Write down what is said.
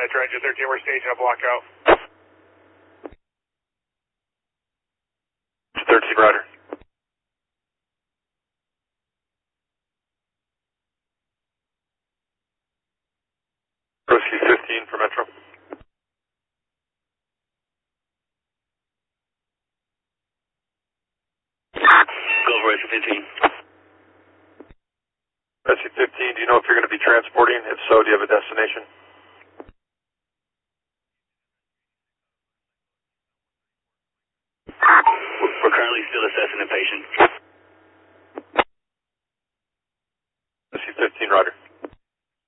Metro Engine 13, we're staging a block out. 13, Roger. Whiskey 15 for Metro. Go for it, 15. Whiskey 15, do you know if you're going to be transporting? If so, do you have a destination? We're currently still assessing the patient.